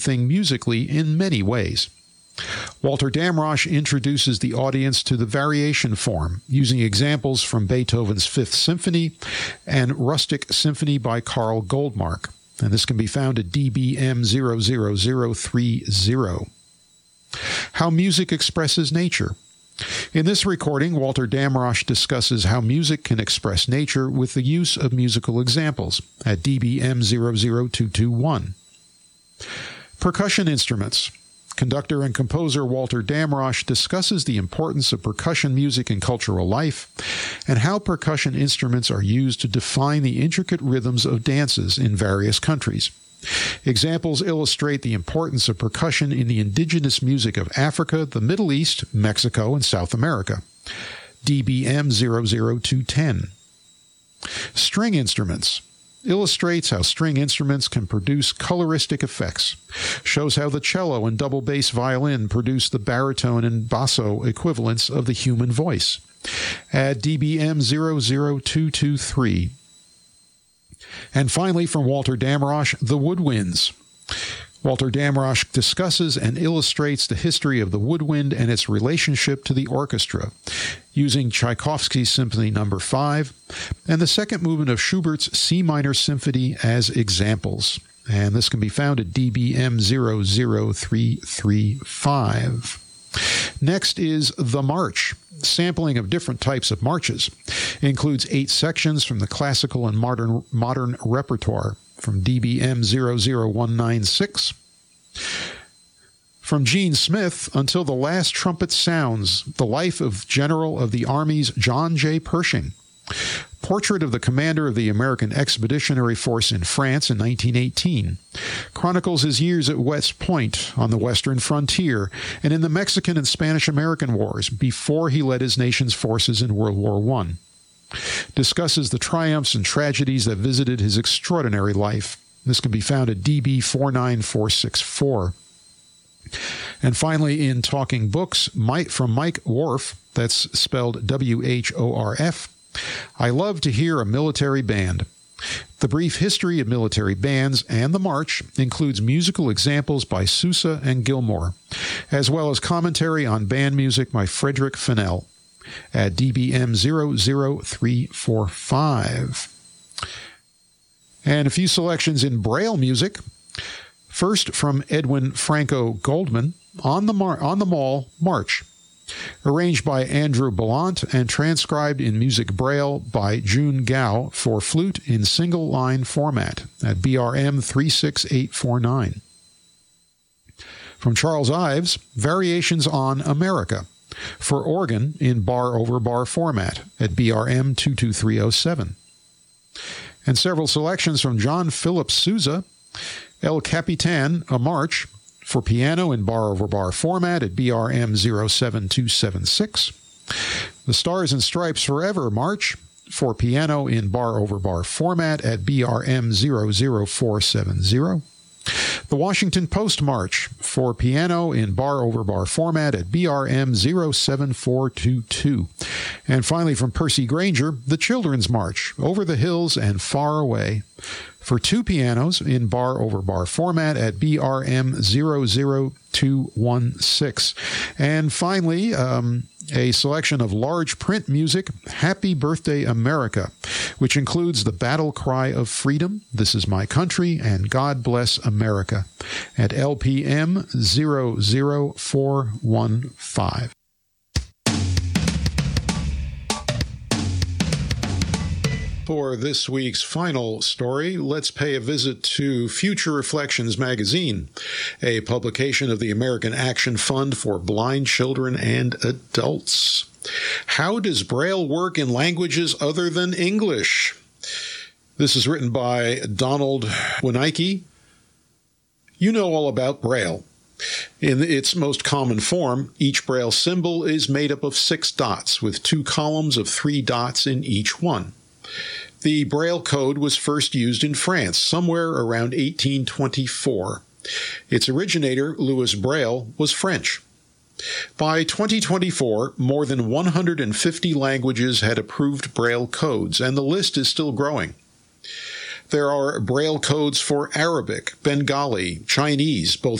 thing musically in many ways. Walter Damrosch introduces the audience to the variation form, using examples from Beethoven's Fifth Symphony and Rustic Symphony by Carl Goldmark. And this can be found at DBM 00030. How music expresses nature. In this recording, Walter Damrosch discusses how music can express nature with the use of musical examples at DBM 00221. Percussion instruments. Conductor and composer Walter Damrosch discusses the importance of percussion music in cultural life and how percussion instruments are used to define the intricate rhythms of dances in various countries. Examples illustrate the importance of percussion in the indigenous music of Africa, the Middle East, Mexico, and South America. DBM 00210. String instruments. Illustrates how string instruments can produce coloristic effects. Shows how the cello and double bass violin produce the baritone and basso equivalents of the human voice. Add DBM 00223. And finally, from Walter Damrosch, the woodwinds. Walter Damrosch discusses and illustrates the history of the woodwind and its relationship to the orchestra, using Tchaikovsky's Symphony No. 5 and the second movement of Schubert's C minor symphony as examples. And this can be found at DBM 00335. Next is The March. Sampling of different types of marches. Includes 8 sections from the classical and modern repertoire from DBM 00196. From Gene Smith, Until the Last Trumpet Sounds, The Life of General of the Army's John J. Pershing. Portrait of the commander of the American Expeditionary Force in France in 1918. Chronicles his years at West Point on the western frontier and in the Mexican and Spanish-American Wars before he led his nation's forces in World War I. Discusses the triumphs and tragedies that visited his extraordinary life. This can be found at DB 49464. And finally, in Talking Books, from Mike Worf, that's spelled WHORF, I love to hear a military band. The brief history of military bands and the march includes musical examples by Sousa and Gilmore, as well as commentary on band music by Frederick Fennell at DBM 00345. And a few selections in Braille music. First, from Edwin Franco Goldman, On the Mall March, arranged by Andrew Ballant and transcribed in Music Braille by June Gao for flute in single-line format at BRM 36849. From Charles Ives, Variations on America, for organ in bar-over-bar format at BRM 22307. And several selections from John Philip Sousa, El Capitan, a March, for piano in bar-over-bar format at BRM 07276. The Stars and Stripes Forever March, for piano in bar-over-bar format at BRM 00470. The Washington Post March, for piano in bar-over-bar format at BRM 07422. And finally, from Percy Granger, the Children's March, Over the Hills and Far Away, for 2 pianos in bar-over-bar format at BRM 00216. And finally, a selection of large print music, Happy Birthday America, which includes the Battle Cry of Freedom, This Is My Country, and God Bless America at LPM 00415. For this week's final story, let's pay a visit to Future Reflections magazine, a publication of the American Action Fund for Blind Children and Adults. How does Braille work in languages other than English? This is written by Donald Winicky. You know all about Braille. In its most common form, each Braille symbol is made up of 6 dots, with 2 columns of 3 dots in each one. The Braille code was first used in France, somewhere around 1824. Its originator, Louis Braille, was French. By 2024, more than 150 languages had approved Braille codes, and the list is still growing. There are Braille codes for Arabic, Bengali, Chinese, both